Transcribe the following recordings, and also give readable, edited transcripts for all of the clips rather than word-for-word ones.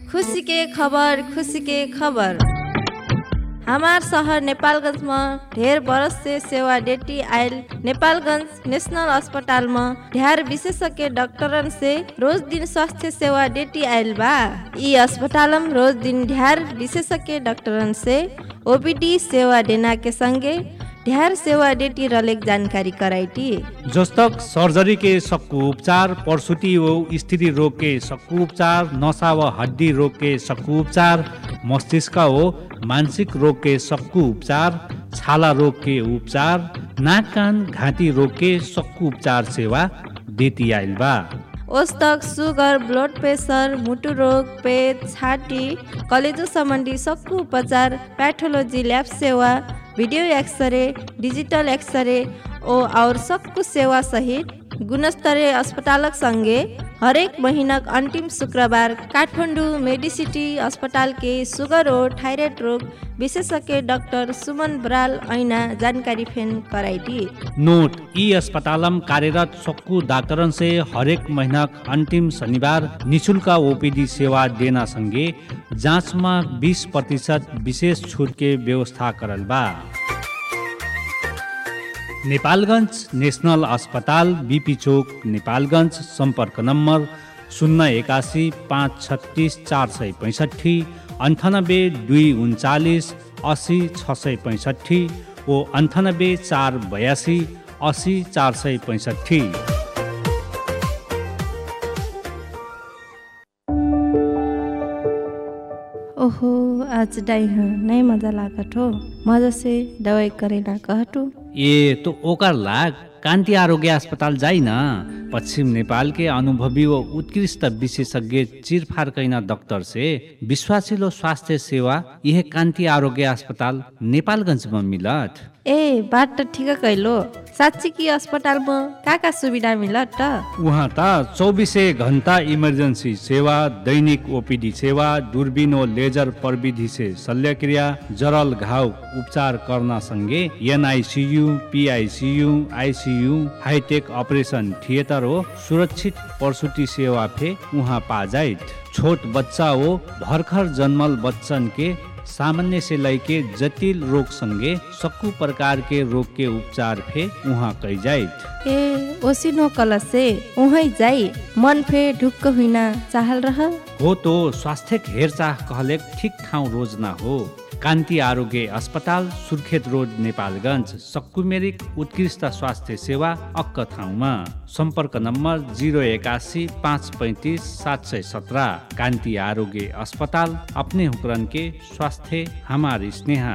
खुशी के खबर हमार शहर नेपालगंज में ढेर बरस से सेवा देती आयल नेपालगंज नेशनल अस्पताल में ढेर विशेषज्ञ डॉक्टरन से रोज दिन स्वास्थ्य सेवा देती आयल बा। ई अस्पताल में रोज दिन ढेर विशेषज्ञ डॉक्टरन से ओपीडी सेवा देना के संगे ढेर सेवा देती रलेक जानकारी कराईटी। जस्तक सर्जरी के सक्कु उपचार, प्रसूति व स्त्री रोग के सक्कु उपचार, नसा व हड्डी रोग के सक्कु उपचार, मस्तिष्क व मानसिक रोग के सक्कु उपचार, छाला रोग के उपचार, नाक कान घाँटी रोग के सक्कु उपचार सेवा देती आइल बा। औस्तक सुगर, ब्लड प्रेशर, मुटु रोग, पेट, छाती, कलेजो संबंधी सक्कु उपचार, पैथोलॉजी लैब सेवा, वीडियो एक्सरे, डिजिटल एक्सरे और सक्कु सेवा सहित गुणस्तरीय अस्पतालक संगे हरेक महीनाक अंतिम शुक्रबार काठमाडौँ मेडिसिटी अस्पताल के सुगर और थायराइड रोग विशेषज्ञ डॉक्टर सुमन बराल ऐना जानकारी फेन कराईटी। नोट, ई अस्पतालम कार्यरत सक्कु डाक्टरन से हरेक महीनाक अंतिम शनिबार निशुल्क ओपीडी सेवा देना संगे जाँच में 20% विशेष छूट के व्यवस्था करल बा। नेपालगंज नेशनल अस्पताल, बीपी चौक, नेपालगंज। संपर्क नंबर 081 536 465, 98 239 80 665 व 98 482 80 465। ओहो, आज डाई नहीं मजा लागत हो, मजा से दवाई करेना कहटू। ये तो ओकर लाग कान्ति आरोग्य अस्पताल जाई ना। पश्चिम नेपाल के अनुभवी व उत्कृष्ट विशेषज्ञ चिरफार कैना डॉक्टर से विश्वासिलो स्वास्थ्य सेवा यह कान्ति आरोग्य अस्पताल नेपालगंज में मिलत। ए बात तो ठीक कैलो। साँच्ची की अस्पताल में का सुविधा मिलत त? वहाँ त 24 घंटा इमर्जेंसी सेवा, दैनिक ओपीडी सेवा, दूरबीन और लेजर प्रविधि से शल्यक्रिया, जरल घाव उपचार करना संगे NICU, PICU, ICU, hi tech operation theatre हो सुरक्षित प्रसूति सेवा फे वहाँ पा जाए। छोट बच्चा हो भर्खर जन्मल बच्चन के सामान्य से लैके जटिल रोग संगे सक्कु प्रकार के रोग के उपचार फे वहाँ कई जाए। ए ओसिनो कल से वहीं जाई मन फे ढुक्क हुइना चाहल रह हो तो स्वास्थ्य हेरचाह कहले ठीक ठाउँ रोज ना हो। कान्ति आरोग्य अस्पताल, सुर्खेत रोड, नेपालगंज। सक्कु मेरिक उत्कृष्ट स्वास्थ्य सेवा अक्क ठाउँमा। संपर्क नंबर 081 535 717। कान्ति आरोग्य अस्पताल, अपने हुकरन के स्वास्थ्य हमारी स्नेहा।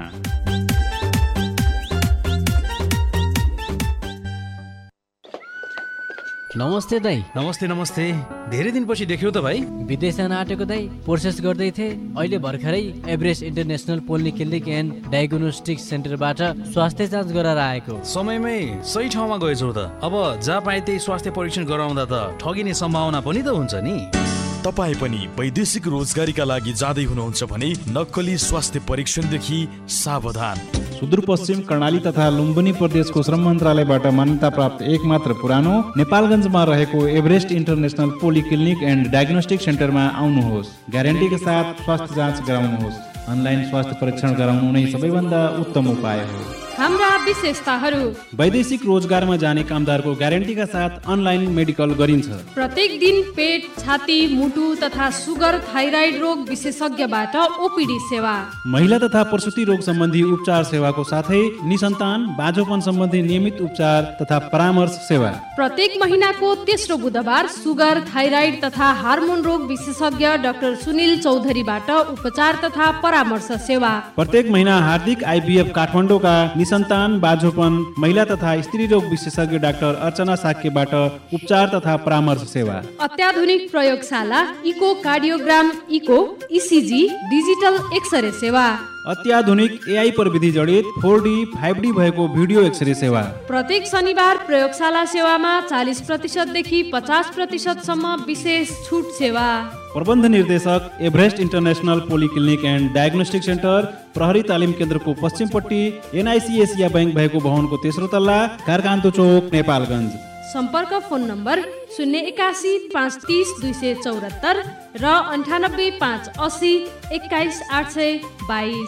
नमस्ते दाई। नमस्ते। धेरै दिनपछि देख्यौ त भाइ। विदेश जान आँटेको दाई, प्रोसेस गर्दै थिए। अहिले भर्खरै Everest international polyclinic and diagnostic सेन्टरबाट स्वास्थ्य जाँच गराएर आएको। समयमै सही ठाउँमा गएछौ त। अब जहाँ पाए त्यही स्वास्थ्य परीक्षण गराउँदा त ठगिने सम्भावना पनि त हुन्छ नि। तपाईँ पनि वैदेशिक रोजगारीका लागि जाँदै हुनुहुन्छ भने नक्कली स्वास्थ्य परीक्षणदेखि सावधान। सुदूरपश्चिम कर्णाली तथा लुम्बिनी प्रदेशको श्रम मन्त्रालयबाट मान्यता प्राप्त एकमात्र पुरानो नेपालगञ्जमा रहेको Everest international polyclinic and diagnostic सेन्टरमा आउनुहोस्। ग्यारेन्टीका साथ स्वास्थ्य जाँच गराउनुहोस्। अनलाइन स्वास्थ्य परीक्षण गराउनु नै सबैभन्दा उत्तम उपाय हो। हाम्रा विशेषताहरू: वैदेशिक रोजगारमा जाने कामदारको ग्यारेन्टीका साथ अनलाइन मेडिकल गरिन्छ। प्रत्येक दिन पेट, छाती, मुटु तथा सुगर, थाइराइड रोग विशेषज्ञबाट ओपीडी सेवा। महिला तथा प्रसूति रोग सम्बन्धी उपचार सेवाको साथै निसन्तान बाझोपन सम्बन्धी नियमित उपचार तथा परामर्श सेवा। प्रत्येक महीनाको तेस्रो बुधबार सुगर, थाइराइड तथा हार्मोन रोग विशेषज्ञ डाक्टर सुनिल चौधरीबाट उपचार तथा परामर्श सेवा। प्रत्येक महीना हार्दिक आइभीएफ काठमाडौँका निसन्तान बाझोपन महिला तथा स्त्री रोग विशेषज्ञ डाक्टर अर्चना साक्यबाट उपचार तथा परामर्श सेवा। अत्याधुनिक प्रयोगशाला, eco cardiogram, eco, ECG, digital x-ray सेवा। अत्याधुनिक एआई प्रविधि जडित 4D 5D भएको भिडियो एक्सरे सेवा। प्रत्येक शनिबार प्रयोगशाला सेवामा 40% देखि 50% सम्म विशेष छुट सेवा। प्रबन्ध निर्देशक Everest international polyclinic and diagnostic centre, प्रहरी तालिम केन्द्रको पश्चिमपट्टि, एनआइसी एसिया बैंक भएको भवनको तेस्रो तल्ला, कारकान्तो चोक, नेपालगञ्ज। सम्पर्क फोन नम्बर 081 530 274 र 98 580 21 822।